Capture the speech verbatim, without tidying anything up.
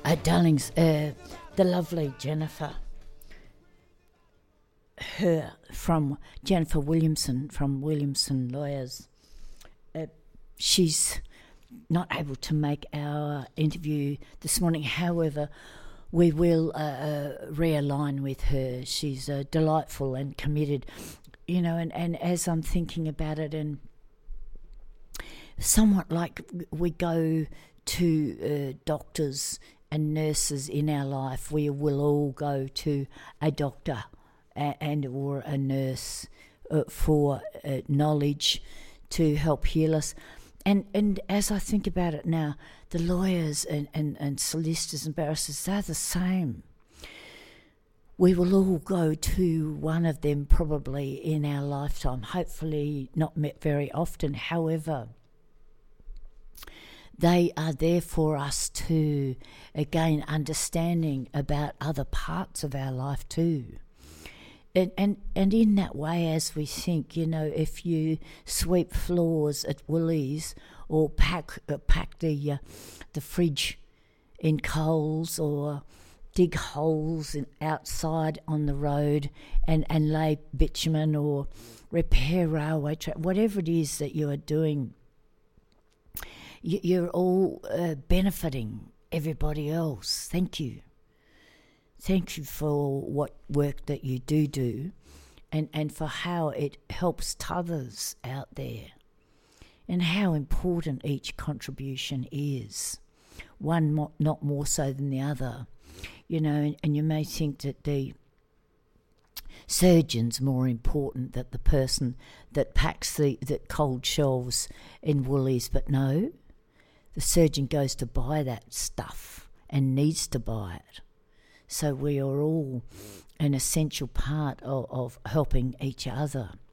Uh, darlings, uh, the lovely Jennifer, her from Jennifer Williamson from Williamson Lawyers. Uh, she's not able to make our interview this morning. However, we will uh, uh, realign with her. She's uh, delightful and committed, you know, and, and as I'm thinking about it, and somewhat like we go to uh, doctors and nurses in our life, we will all go to a doctor a- and or a nurse uh, for uh, knowledge to help heal us. And and as I think about it now, the lawyers and, and, and solicitors and barristers, they're the same. We will all go to one of them probably in our lifetime, hopefully not met very often. However, they are there for us to gain understanding about other parts of our life too. And, and and in that way, as we think, you know, if you sweep floors at Woolies or pack uh, pack the uh, the fridge in Coles, or dig holes in, outside on the road and, and lay bitumen or repair railway track, whatever it is that you are doing, you, you're all uh, benefiting everybody else. Thank you. Thank you for what work that you do do, and, and for how it helps others out there, and how important each contribution is, one mo- not more so than the other. You know, and, and you may think that the surgeon's more important than the person that packs the, the cold shelves in Woolies, but no, the surgeon goes to buy that stuff and needs to buy it. So we are all an essential part of, of helping each other.